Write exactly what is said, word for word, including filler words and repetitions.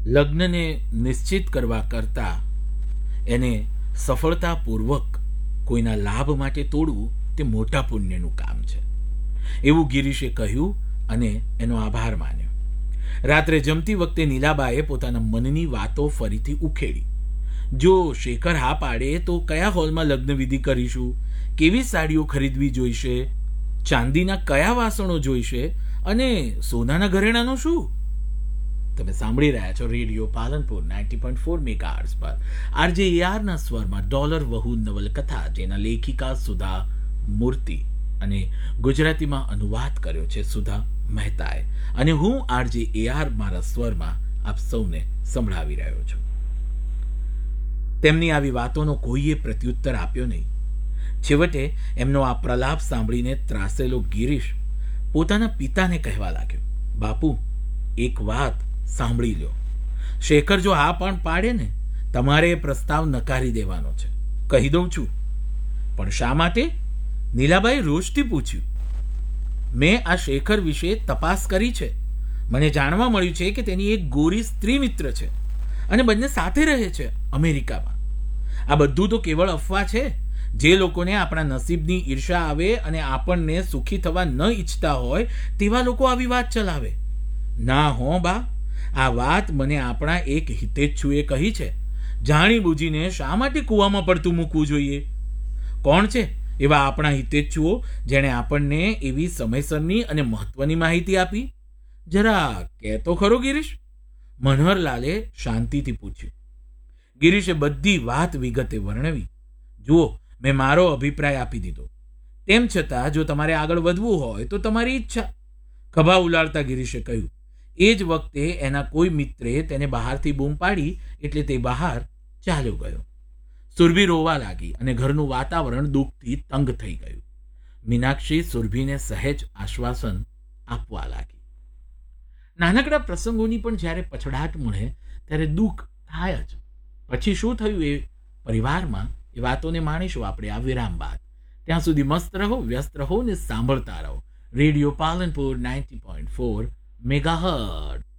લગ્નને નિશ્ચિત કરવા કરતાં એને સફળતાપૂર્વક કોઈના લાભ માટે તોડવું તે મોટા પુણ્યનું કામ છે એવું ગિરીશે કહ્યું અને એનો આભાર માન્યો. રાત્રે જમતી વખતે નીલાબાએ પોતાના મનની વાતો ફરીથી ઉખેડી. જો શેખર હા પાડે તો કયા હોલમાં લગ્ન વિધિ કરીશું, કેવી સાડીઓ ખરીદવી જોઈશે, ચાંદીના કયા વાસણો જોઈશે અને સોનાના ઘરેણાનું શું? તમે સાંભળી રહ્યા છો radio Palanpur ninety point four megahertz પર આરજે એઆરના સ્વરમાં ડોલર વહુ નવલકથા, જેના લેખિકા સુધા મૂર્તિ અને ગુજરાતીમાં અનુવાદ કર્યો છે સુધા મહેતાએ, અને હું આરજે એઆર મારા સ્વરમાં આપ સૌને સંભળાવી રહ્યો છું. તેમની આવી વાતોનો કોઈએ પ્રત્યુત્તર આપ્યો નહીં. છેવટે એમનો આ પ્રલાપ સાંભળીને ત્રાસેલો ગિરીશ પોતાના પિતાને કહેવા લાગ્યો, બાપુ, એક વાત સાંભળી લો. શેખર જો હા પણ પાડે ને, તમારે એ પ્રસ્તાવ નકારી દેવાનો છે, કહી દઉં છું. પણ શા માટે? નીલાબાઈ રોષથી પૂછ્યું. મેં આ શેખર વિશે તપાસ કરી છે. મને જાણવા મળ્યું છે કે તેની એક ગોરી સ્ત્રી મિત્ર છે અને બંને સાથે રહે છે અમેરિકામાં. આ બધું તો કેવળ અફવા છે. જે લોકોને આપણા નસીબની ઈર્ષા આવે અને આપણને સુખી થવા ન ઈચ્છતા હોય તેવા લોકો આવી વાત ચલાવે. ના હો બા, આ વાત મને આપણા એક હિતેચ્છુએ કહી છે. જાણી બૂજીને શા માટે કૂવામાં પડતું મૂકવું જોઈએ? કોણ છે એવા આપણા હિતેચ્છુઓ જેણે આપણને એવી સમયસરની અને મહત્વની માહિતી આપી? જરા કહેતો ખરો ગિરીશ? મનોહરલાલે શાંતિથી પૂછ્યું. ગિરીશે બધી વાત વિગતે વર્ણવી. જુઓ, મેં મારો અભિપ્રાય આપી દીધો. તેમ છતાં જો તમારે આગળ વધવું હોય તો તમારી ઈચ્છા, ખભા ઉલાળતા ગિરીશે કહ્યું. એ જ વખતે એના કોઈ મિત્રે તેને બહારથી બૂમ પાડી એટલે તે બહાર ચાલ્યો ગયો. સુરભી રોવા લાગી અને ઘરનું વાતાવરણ દુઃખથી તંગ થઈ ગયું. મીનાક્ષી સુરભીને સહેજ આશ્વાસન આપવા લાગી. નાનકડા પ્રસંગોની પણ જ્યારે પછડાટ મળે ત્યારે દુઃખ થાય જ. પછી શું થયું એ પરિવારમાં એ વાતોને માણીશું આપણે આ વિરામ બાદ. ત્યાં સુધી મસ્ત રહો, વ્યસ્ત રહો ને સાંભળતા રહો radio Palanpur ninety point four megahertz.